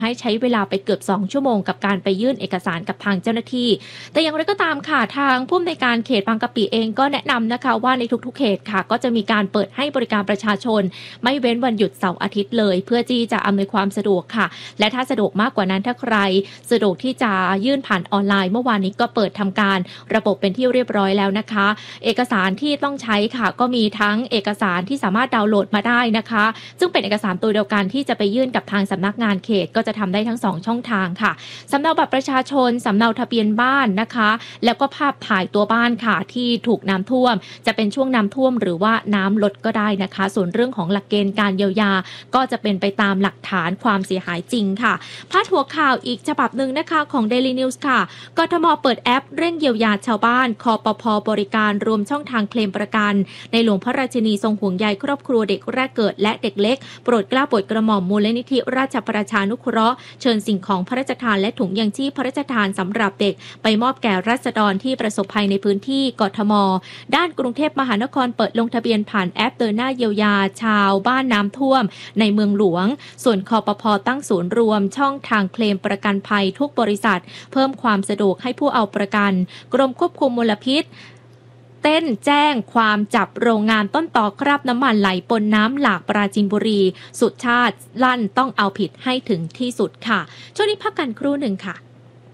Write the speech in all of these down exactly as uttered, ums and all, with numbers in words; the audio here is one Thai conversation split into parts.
ให้ใช้เวลาไปเกือบสองชั่วโมงกับการไปยื่นเอกสารกับทางเจ้าหน้าที่แต่อย่างไรก็ตามค่ะทางผู้อำนวยการเขตบางกะปิเองก็แนะนำนะคะว่าในทุกๆเขตค่ะก็จะมีการเปิดให้บริการประชาชนไม่เว้นวันหยุดเสาร์อาทิตย์เลยเพื่อที่จะอำนวยความสะดวกค่ะและถ้าสะดวกมากกว่านั้นถ้าใครสะดวกที่จะยื่นผ่านออนไลน์เมื่อวานนี้ก็เปิดทำการระบบเป็นที่เรียบร้อยแล้วนะคะเอกสารที่ต้องใช้ค่ะก็มีทั้งเอกสารที่สามารถดาวน์โหลดมาได้นะคะซึ่งเป็นเอกสารตัวเดียวกันที่จะไปยื่นกับทางสำนักงานเขตก็จะทำได้ทั้งสองช่องทางค่ะสำเนาบัตรประชาชนสำเนาทะเบียนบ้านนะคะแล้วก็ภาพถ่ายตัวบ้านค่ะที่ถูกน้ำท่วมจะเป็นช่วงน้ำท่วมหรือว่าน้ำลดก็ได้นะคะส่วนเรื่องของหลักเกณฑ์การเยียวยาก็จะเป็นไปตามหลักฐานความเสียหายจริงค่ะพาดหัวข่าวอีกฉบับหนึ่งนะคะของ Daily News ค่ะกทม.เปิดแอปเร่งเยียวยาชาวบ้านคปภ.บริการรวมช่องทางเคลมประกันในหลวงพระราชินีทรงห่วงใยครอบครัวเด็กแรกเกิดและเด็กเล็กโปรดเกล้าโปรดกระหม่อมมูลนิธิราชประชานุเคราะห์เชิญสิ่งของพระราชทานและถุงยังชีพพระราชทานสำหรับเด็กไปมอบแก่ราษฎรที่ประสบภัยในพื้นที่กทม.ด้านกรุงเทพมหานครเปิดลงทะเบียนผ่านแอปเดินหน้าเยียวยาชาวบ้านน้ำท่วมในเมืองหลวงส่วนคปภ.ตั้งศูนย์รวมช่องทางเคลมประกันภัยทุกบริษัทเพิ่มความสะดวกให้ผู้เอาประกันกรมควบคุมมลพิษเต้นแจ้งความจับโรงงานต้นตอคราบน้ำมันไหลปนน้ำหลากปราจีนบุรีสุชาติลั่นต้องเอาผิดให้ถึงที่สุดค่ะช่วงนี้พักกันครู่หนึ่งค่ะ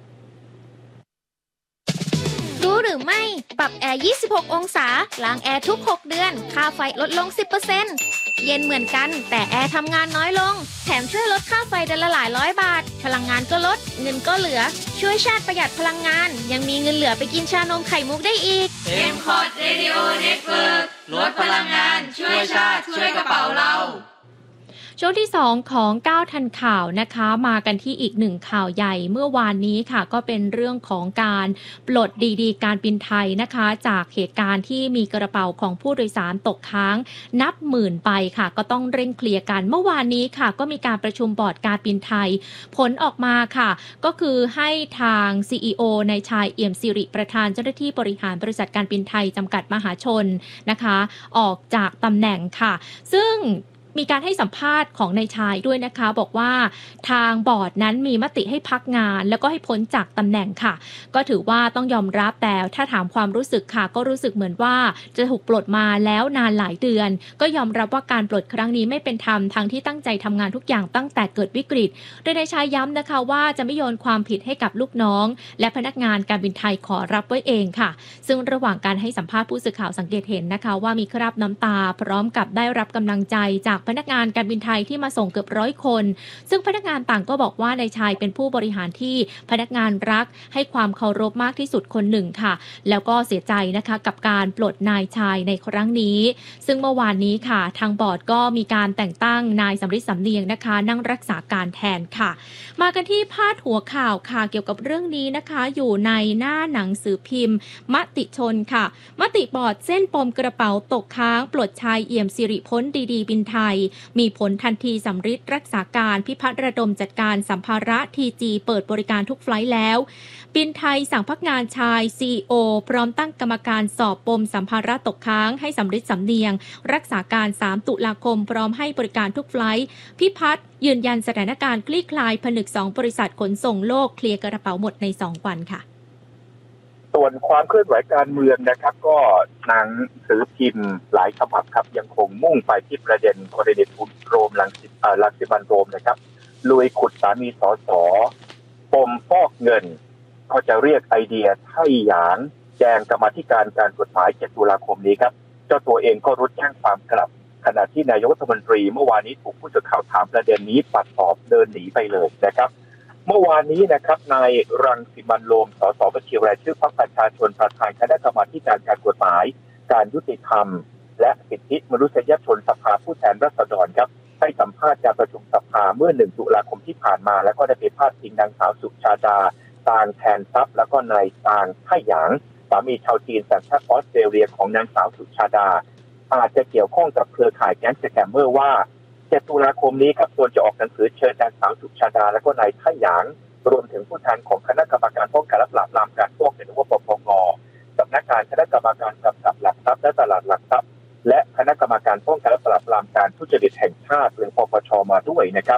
รู้หรือไม่ปรับแอร์ยี่สิบหกองศาล้างแอร์ทุกหกเดือนค่าไฟลดลง สิบเปอร์เซ็นต์ เย็นเหมือนกันแต่แอร์ทำงานน้อยลงแถมช่วยลดค่าไฟเดือนละหลายร้อยบาทพลังงานก็ลดเงินก็เหลือช่วยชาติประหยัดพลังงานยังมีเงินเหลือไปกินชานมไข่มุกได้อีกเอ็ม คอ ที Radio Network ลดพลังงานช่วยชาติช่วยกระเป๋าเราช่วงที่สองของเก้าทันข่าวนะคะมากันที่อีกหนึ่งข่าวใหญ่เมื่อวานนี้ค่ะก็เป็นเรื่องของการปลดดีๆการบินไทยนะคะจากเหตุการณ์ที่มีกระเป๋าของผู้โดยสารตกค้างนับหมื่นใบค่ะก็ต้องเร่งเคลียร์กันเมื่อวานนี้ค่ะก็มีการประชุมบอร์ดการบินไทยผลออกมาค่ะก็คือให้ทาง ซี อี โอ นายชายเอี่ยมสิริประธานเจ้าหน้าที่บริหารบริษัทการบินไทยจำกัดมหาชนนะคะออกจากตำแหน่งค่ะซึ่งมีการให้สัมภาษณ์ของนายชายด้วยนะคะบอกว่าทางบอร์ดนั้นมีมติให้พักงานแล้วก็ให้พ้นจากตำแหน่งค่ะก็ถือว่าต้องยอมรับแต่ถ้าถามความรู้สึกค่ะก็รู้สึกเหมือนว่าจะถูกปลดมาแล้วนานหลายเดือนก็ยอมรับว่าการปลดครั้งนี้ไม่เป็นธรรมทั้งที่ตั้งใจทำงานทุกอย่างตั้งแต่เกิดวิกฤตโดยนายชายย้ำนะคะว่าจะไม่โยนความผิดให้กับลูกน้องและพนักงานการบินไทยขอรับไว้เองค่ะซึ่งระหว่างการให้สัมภาษณ์ผู้สื่อข่าวสังเกตเห็นนะคะว่ามีคราบน้ำตาพร้อมกับได้รับกำลังใจจากพนักงานการบินไทยที่มาส่งเกือบร้อยคนซึ่งพนักงานต่างก็บอกว่านายชายเป็นผู้บริหารที่พนักงานรักให้ความเคารพมากที่สุดคนหนึ่งค่ะแล้วก็เสียใจนะคะกับการปลดนายชายในครั้งนี้ซึ่งเมื่อวานนี้ค่ะทางบอร์ดก็มีการแต่งตั้งนายสำริดสำเนียงนะคะนั่งรักษาการแทนค่ะมากันที่พาดหัวข่าวค่ะเกี่ยวกับเรื่องนี้นะคะอยู่ในหน้าหนังสือพิมพ์มติชนค่ะมติบอร์ดเส้นปมกระเป๋าตกค้างปลดชายเอี่ยมสิริพ้นดีๆบินไทยมีผลทันทีสำริดรักษาการพิพัฒน์ระดมจัดการสัมภาระ ที จี เปิดบริการทุกไฟลท์แล้วบินไทยสั่งพักงานชาย ซี อี โอ พร้อมตั้งกรรมการสอบปมสัมภาระตกค้างให้สำริดสำเนียงรักษาการสามตุลาคมพร้อมให้บริการทุกไฟลท์พิพัฒน์ยืนยันสถานการณ์คลี่คลายผนึกสองบริษัทขนส่งโลกเคลียร์กระเป๋าหมดในสองวันค่ะส่วนความเคลื่อนไหวการเมืองนะครับก็หนังสือพิมพ์หลายฉบับครับยังคงมุ่งไปที่ประเด็นกรณีคุณโรมรังสิรังสิมันต์โรมนะครับลุยขุดสามีสสปมฟอกเงินก็จะเรียกไอเดียไถ่หยางแจงกรรมาธิการการกฎหมายเจ็ดตุลาคมนี้ครับเจ้าตัวเองก็รุดแจ้งความกลับขณะที่นายกรัฐมนตรีเมื่อวานนี้ถูกผู้สื่อข่าวถามประเด็นนี้ปัดตอบเดินหนีไปเลยนะครับเมื่อวานนี้นะครับนายรังสิมันต์โรมสสบัญชีรายชื่อพรรคประชาชนประธานคณะกรรมาธิการการกฎหมายการยุติธรรมและสิทธิมนุษยชนสภาผู้แทนราษฎรครับให้สัมภาษณ์การประชุมสภาเมื่อหนึ่งตุลาคมที่ผ่านมาแล้วก็ได้ไปพาดพิงนางสาวสุชาดาตางแทนทรัพย์แล้วก็นายตางไถ่หยางสามีชาวจีนสัญชาติออสเตรเลียของนางสาวสุชาดาอาจจะเกี่ยวข้องกับเครือข่ายแก๊งสแกมเมอร์ว่าเจ็ดตุลาคมนี้ครับควรจะออกหนังสือเชิญนางสาวสุชาดาและก็นายไถ่หยางรวมถึงผู้แทนของคณะกรรมการป้องกันและปราบปรามการฟอกเงินหรือว่าปปง.สำนักงานคณะกรรมการกำกับหลักทรัพย์และตลาดหลักทรัพย์และคณะกรรมการป้องกันและปราบปรามการทุจริตแห่งชาติหรือปปช.มาด้วยนะครับ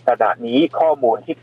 ขณะนี้ข้อมูลที่